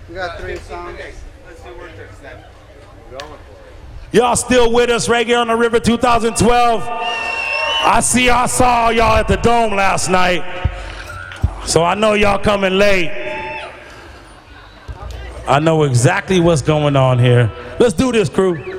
We got 3 songs. Let's do work tricks then. We're going for it. Y'all still with us, Reggae on the River 2012? I saw y'all at the Dome last night, so I know y'all coming late. I know exactly what's going on here. Let's do this, crew.